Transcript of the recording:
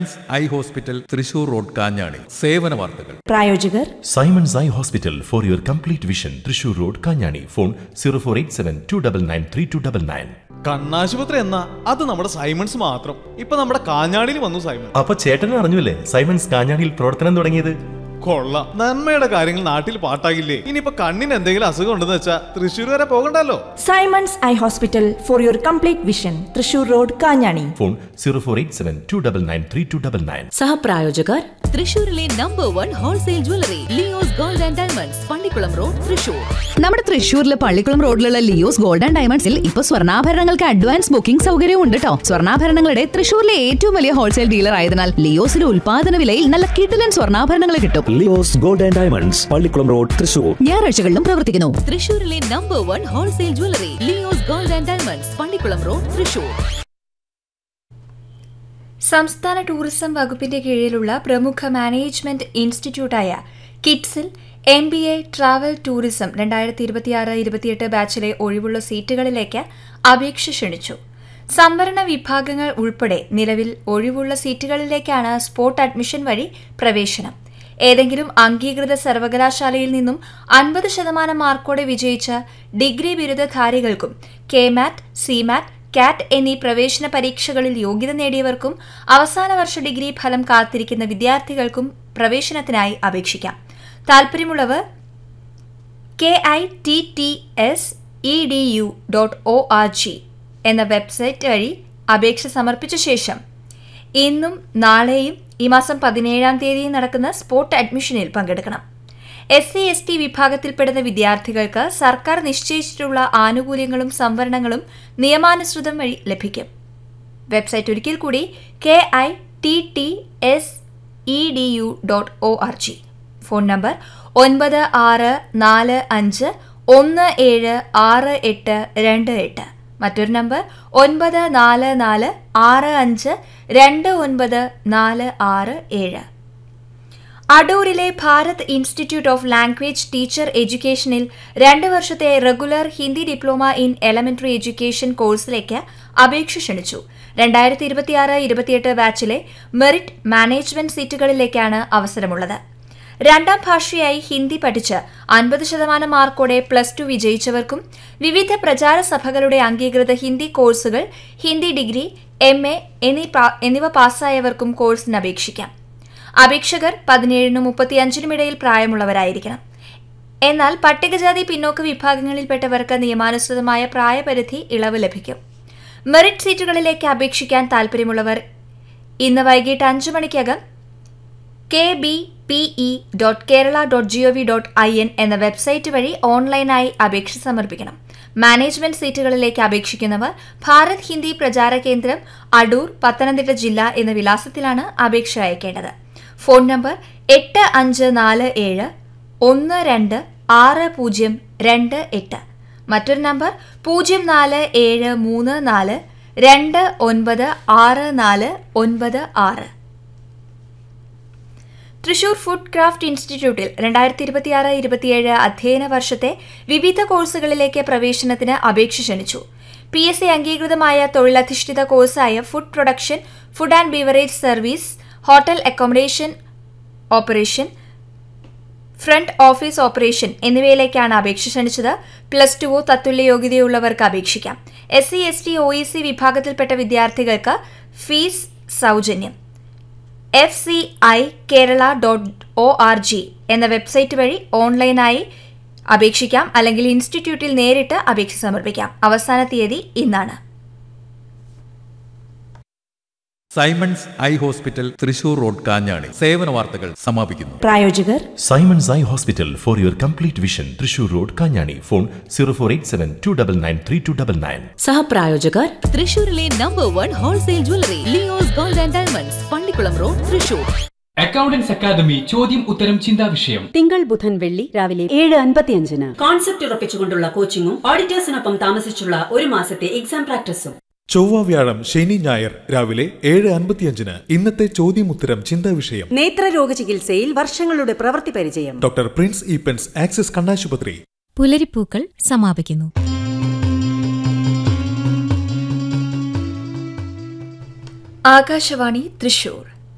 Eye hospital Thrissur road Kanjani. സേവന വാർത്തകൾ. പ്രായോജകർ Symons eye hospital for your complete vision. Thrissur road Kanjani. Phone 0487299399. കണ്ണാശുപത്രി എന്നാ അത് നമ്മുടെ സൈമൺസ് മാത്രം. ഇപ്പൊ നമ്മുടെ കാഞ്ഞാണിയിൽ വന്നു സൈമൺ. അപ്പൊ ചേട്ടനും അറിഞ്ഞില്ലേ സൈമൺസ് കാഞ്ഞാണിയിൽ പ്രവർത്തനം തുടങ്ങിയത്? കൊള്ളാം. നന്മയുടെ കാര്യങ്ങൾ നാട്ടിൽ പാട്ടാകില്ലേ? ഇനിയിപ്പോ കണ്ണിന് എന്തെങ്കിലും അസുഖം ഉണ്ടെന്ന് വെച്ചാ തൃശ്ശൂർ വരെ പോകണ്ടല്ലോ. Symons eye hospital for your complete vision. Thrissur road Kanjani. Phone 0487299399. സഹപ്രായോജകർ തൃശൂരിലെ number 1 wholesale jewellery Leo's gold and diamonds, Pallikkulam road, Thrissur. നമ്മുടെ തൃശൂരിലെ പള്ളിക്കുളം റോഡിലുള്ള ലിയോസ് ഗോൾഡ് ആൻഡ് ഡയമണ്ട്സിൽ ഇപ്പൊ സ്വർണ്ണാഭരണങ്ങൾക്ക് അഡ്വാൻസ് ബുക്കിംഗ് സൗകര്യവും ഉണ്ട് കേട്ടോ. സ്വർണ്ണാഭരണങ്ങളുടെ തൃശൂരിലെ ഏറ്റവും വലിയ ഹോൾസെയിൽ ഡീലർ ആയതിനാൽ ലിയോസിലെ ഉൽപാദന വിലയിൽ നല്ല കിടിലൻ സ്വർണ്ണാഭരണങ്ങൾ കിട്ടും. Leo's gold and diamonds, Pallikkulam road, Thrissur. ഞായറാഴ്ചകളിലും പ്രവർത്തിക്കുന്നു. തൃശൂരിലെ number 1 wholesale jewellery Leo's gold and diamonds, Pallikkulam road, Thrissur. സംസ്ഥാന ടൂറിസം വകുപ്പിന്റെ കീഴിലുള്ള പ്രമുഖ മാനേജ്മെന്റ് ഇൻസ്റ്റിറ്റ്യൂട്ടായ കിഡ്സിൽ MBA ട്രാവൽ ടൂറിസം 2026-28 ബാച്ചിലെ ഒഴിവുള്ള സീറ്റുകളിലേക്ക് അപേക്ഷ ക്ഷണിച്ചു. സംവരണ വിഭാഗങ്ങൾ ഉൾപ്പെടെ നിലവിൽ ഒഴിവുള്ള സീറ്റുകളിലേക്കാണ് സ്പോട്ട് അഡ്മിഷൻ വഴി പ്രവേശനം. ഏതെങ്കിലും അംഗീകൃത സർവകലാശാലയിൽ നിന്നും 50% മാർക്കോടെ വിജയിച്ച ഡിഗ്രി ബിരുദധാരികൾക്കും KMAT, CMAT, CAT എന്നീ പ്രവേശന പരീക്ഷകളിൽ യോഗ്യത നേടിയവർക്കും അവസാന വർഷ ഡിഗ്രി ഫലം കാത്തിരിക്കുന്ന വിദ്യാർത്ഥികൾക്കും പ്രവേശനത്തിനായി അപേക്ഷിക്കാം. താൽപര്യമുള്ളവർ KITTS.edu.org എന്ന വെബ്സൈറ്റ് വഴി അപേക്ഷ സമർപ്പിച്ച ശേഷം ഇന്നും നാളെയും ഈ മാസം 17-ാം തീയതിയും നടക്കുന്ന സ്പോട്ട് അഡ്മിഷനിൽ പങ്കെടുക്കണം. SC/ST വിഭാഗത്തിൽപ്പെടുന്ന വിദ്യാർത്ഥികൾക്ക് സർക്കാർ നിശ്ചയിച്ചിട്ടുള്ള ആനുകൂല്യങ്ങളും സംവരണങ്ങളും നിയമാനുസൃതം വഴി ലഭിക്കും. വെബ്സൈറ്റ് ഒരിക്കൽ കൂടി KITTS.edu.org. Phone number 9645176828. മറ്റൊരു number 9445652946. അടൂരിലെ Bharat institute of language teacher എഡ്യൂക്കേഷനിൽ 2 വർഷത്തെ regular Hindi diploma in elementary education കോഴ്സിലേക്ക് അപേക്ഷ ക്ഷണിച്ചു. 2026-28 ബാച്ചിലെ മെറിറ്റ് മാനേജ്മെന്റ് സീറ്റുകളിലേക്കാണ് അവസരമുള്ളത്. രണ്ടാം ഭാഷയായി ഹിന്ദി പഠിച്ച് 50% മാർക്കോടെ +2 വിജയിച്ചവർക്കും വിവിധ പ്രചാര സഭകളുടെ അംഗീകൃത ഹിന്ദി കോഴ്സുകൾ, ഹിന്ദി ഡിഗ്രി, MA എന്നിവ പാസ്സായവർക്കും കോഴ്സിന് അപേക്ഷിക്കാം. അപേക്ഷകർ 17-നും 35-നും ഇടയിൽ പ്രായമുള്ളവരായിരിക്കണം. എന്നാൽ പട്ടികജാതി പിന്നോക്ക വിഭാഗങ്ങളിൽപ്പെട്ടവർക്ക് നിയമാനുസൃതമായ പ്രായപരിധി ഇളവ് ലഭിക്കും. മെറിറ്റ് സീറ്റുകളിലേക്ക് അപേക്ഷിക്കാൻ താൽപര്യമുള്ളവർ ഇന്ന് വൈകിട്ട് 5 മണിക്കകം kbpe.kerala.gov.in എന്ന വെബ്സൈറ്റ് വഴി ഓൺലൈനായി അപേക്ഷ സമർപ്പിക്കണം. മാനേജ്മെന്റ് സീറ്റുകളിലേക്ക് അപേക്ഷിക്കുന്നവർ ഭാരത് ഹിന്ദി പ്രചാര കേന്ദ്രം, അടൂർ, പത്തനംതിട്ട ജില്ല എന്ന വിലാസത്തിലാണ് അപേക്ഷ അയക്കേണ്ടത്. Phone number 8541260228. മറ്റൊരു നമ്പർ 0434296496. തൃശൂർ ഫുഡ് ക്രാഫ്റ്റ് ഇൻസ്റ്റിറ്റ്യൂട്ടിൽ 2026-27 അധ്യയന വർഷത്തെ വിവിധ കോഴ്സുകളിലേക്ക് പ്രവേശനത്തിന് അപേക്ഷ ക്ഷണിച്ചു. PSC അംഗീകൃതമായ തൊഴിലധിഷ്ഠിത കോഴ്സായ food production, food and beverage service, hotel accommodation operation, front office operation എന്നിവയിലേക്കാണ് അപേക്ഷ ക്ഷണിച്ചത്. +2 തത്തുല്യ യോഗ്യതയുള്ളവർക്ക് അപേക്ഷിക്കാം. SC/ST OEC വിഭാഗത്തിൽപ്പെട്ട വിദ്യാർത്ഥികൾക്ക് ഫീസ് സൗജന്യം. FCI-Kerala.org എന്ന വെബ്സൈറ്റ് വഴി ഓൺലൈനായി അപേക്ഷിക്കാം. അല്ലെങ്കിൽ ഇൻസ്റ്റിറ്റ്യൂട്ടിൽ നേരിട്ട് അപേക്ഷ സമർപ്പിക്കാം. അവസാന തീയതി ഇന്നാണ്. Symons eye hospital Thrissur road Kanjani. സേവന വാർത്തകൾ സമാപിക്കുന്നു. പ്രായോജകർ Symons eye hospital for your complete vision. Thrissur road Kanjani. Phone 0487299399. സഹപ്രായോജകർ തൃശൂരിലെ number 1 wholesale jewellery Leo's gold and diamonds, Pallikkulam road, Thrissur. Accountants academy ചോദ്യം ഉത്തരം ചിന്താ വിഷയം തിങ്കൾ ബുധൻ വെള്ളി രാവിലെ 7:55. കോൺസെപ്റ്റ് ഉറപ്പിച്ചുകൊണ്ടുള്ള കോച്ചിങ്ങും ഓഡിറ്റേഴ്സിനൊപ്പം താമസിച്ചുള്ള 1 മാസത്തെ എക്സാം പ്രാക്ടീസും. ചൊവ്വ, വ്യാഴം, ശനി, ഞായർ രാവിലെ 7:55. ഇന്നത്തെ ചോദ്യമുത്തരം ചിന്താ വിഷയം. നേത്രരോഗ ചികിത്സയിൽ വർഷങ്ങളുടെ പ്രവൃത്തി പരിചയം. ഡോക്ടർ പ്രിൻസ് ഈപ്പൻസ്, ആക്സിസ് കണ്ണാശുപത്രി. പുലരിപ്പൂക്കൾ സമാപിക്കുന്നു. ആകാശവാണി തൃശൂർ.